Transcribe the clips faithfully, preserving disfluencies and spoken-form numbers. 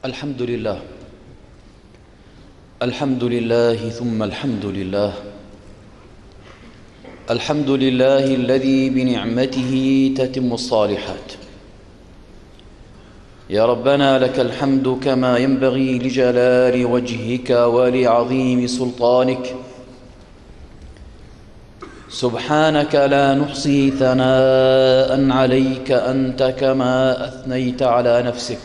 الحمد لله الحمد لله ثم الحمد لله الحمد لله الذي بنعمته تتم الصالحات. يا ربنا لك الحمد كما ينبغي لجلال وجهك ولعظيم سلطانك. سبحانك لا نحصي ثناء عليك أنت كما أثنيت على نفسك.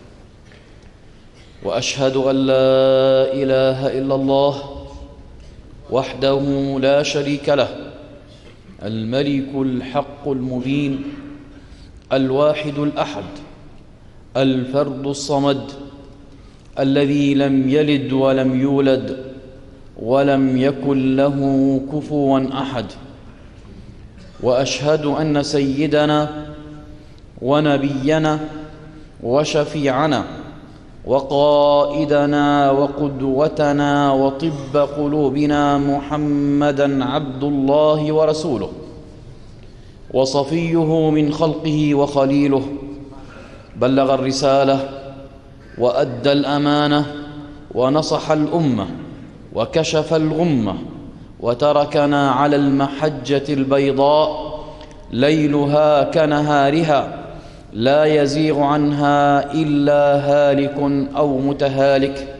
وأشهد أن لا إله إلا الله وحده لا شريك له، الملك الحق المبين، الواحد الأحد، الفرد الصمد، الذي لم يلد ولم يولد ولم يكن له كفوا أحد. وأشهد أن سيدنا ونبينا وشفيعنا وقائدنا وقدوتنا وطب قلوبنا محمدًا عبد الله ورسوله وصفيه من خلقه وخليله، بلغ الرسالة وأدى الأمانة ونصح الأمة وكشف الغمة، وتركنا على المحجة البيضاء ليلها كنهارها لا يزيغ عنها إلا هالك أو متهالك.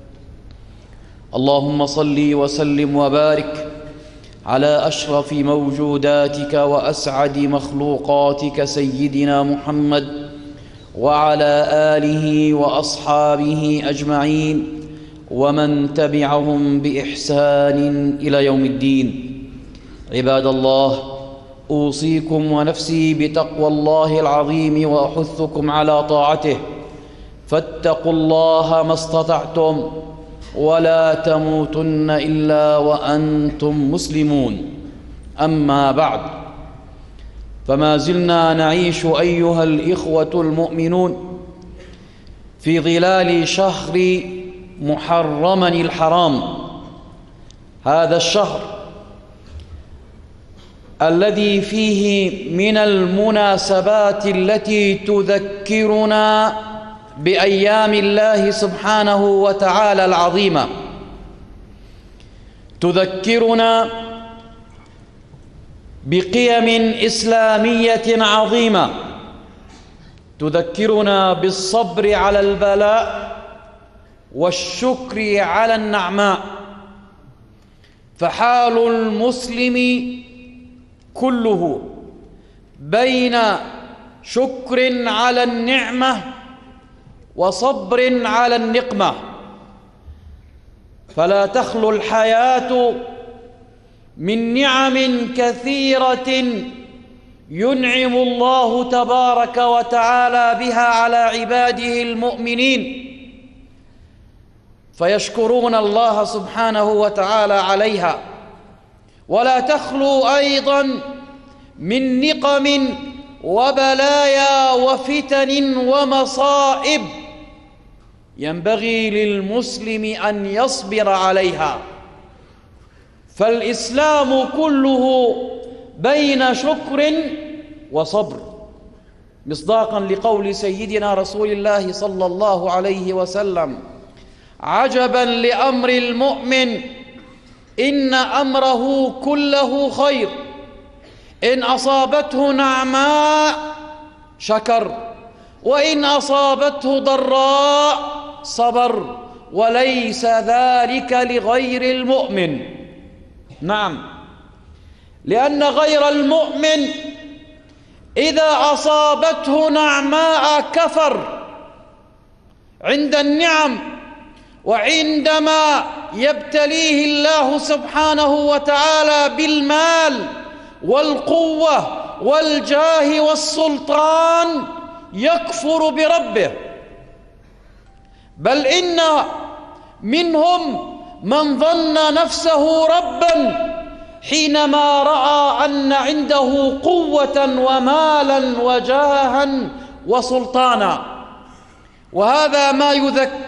اللهم صل وسلم وبارك على أشرف موجوداتك وأسعد مخلوقاتك سيدنا محمد وعلى آله وأصحابه أجمعين ومن تبعهم بإحسان إلى يوم الدين. عباد الله، أوصيكم ونفسي بتقوى الله العظيم وأحثكم على طاعته، فاتقوا الله ما استطعتم ولا تموتن إلا وأنتم مسلمون. أما بعد، فما زلنا نعيش أيها الإخوة المؤمنون في ظلال شهر محرم الحرام، هذا الشهر الذي فيه من المناسبات التي تذكرنا بأيام الله سبحانه وتعالى العظيمة، تذكرنا بقيم إسلامية عظيمة، تذكرنا بالصبر على البلاء والشكر على النعماء. فحال المسلم كله بين شكر على النعمة وصبر على النقمة، فلا تخلو الحياة من نعم كثيرة ينعم الله تبارك وتعالى بها على عباده المؤمنين، فيشكرون الله سبحانه وتعالى عليها. ولا تخلو أيضا من نقم وبلايا وفتن ومصائب ينبغي للمسلم أن يصبر عليها. فالإسلام كله بين شكر وصبر، مصداقا لقول سيدنا رسول الله صلى الله عليه وسلم: عجبا لأمر المؤمن إن أمره كله خير، إن أصابته نعماء شكر، وإن أصابته ضراء صبر، وليس ذلك لغير المؤمن. نعم، لأن غير المؤمن إذا أصابته نعماء كفر عند النعم، وعندما يبتليه الله سبحانه وتعالى بالمال والقوة والجاه والسلطان يكفر بربه. بل إن منهم من ظن نفسه ربا حينما رأى أن عنده قوة ومالا وجاها وسلطانا. وهذا ما يذكر